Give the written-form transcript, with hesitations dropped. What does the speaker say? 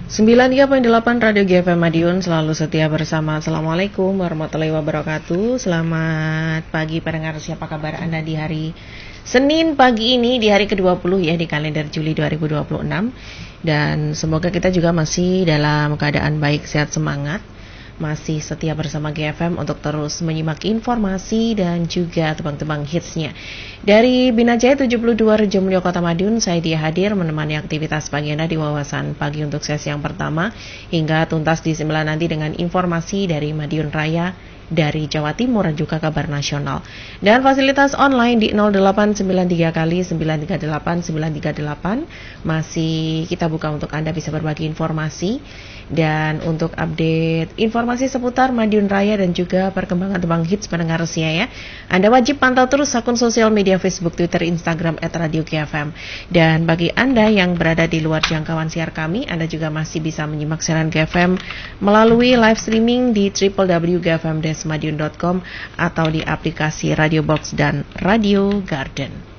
93.8 Radio GFM Madiun selalu setia bersama. Assalamualaikum warahmatullahi wabarakatuh. Selamat pagi pendengar, siapa kabar Anda di hari Senin pagi ini, di hari ke-20 ya di kalender Juli 2026. Dan semoga kita juga masih dalam keadaan baik, sehat, semangat, masih setia bersama GFM untuk terus menyimak informasi dan juga tebang-tebang hitsnya. Dari Binajaya 72 Rejo Mulyo Kota Madiun, saya Dia hadir menemani aktivitas pagi Anda di Wawasan Pagi untuk sesi yang pertama hingga tuntas di 9 nanti dengan informasi dari Madiun Raya, dari Jawa Timur dan juga kabar nasional. Dan fasilitas online di 0893 kali 938 938 masih kita buka untuk Anda bisa berbagi informasi. Dan untuk update informasi seputar Madiun Raya dan juga perkembangan tebang hits pendengar Sia ya, Anda wajib pantau terus akun sosial media Facebook, Twitter, Instagram @Radio GFM. Dan bagi Anda yang berada di luar jangkauan siar kami, Anda juga masih bisa menyimak siaran GFM melalui live streaming di www.gfm-madiun.com atau di aplikasi Radio Box dan Radio Garden.